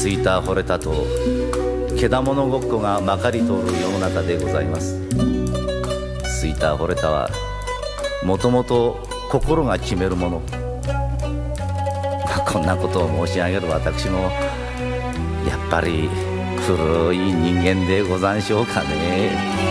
スイーター惚れたとけだものごっこがまかり通る世の中でございます。スイーター惚れたはもともと心が決めるもの、こんなことを申し上げる私もやっぱり古い人間でござんしょうかね。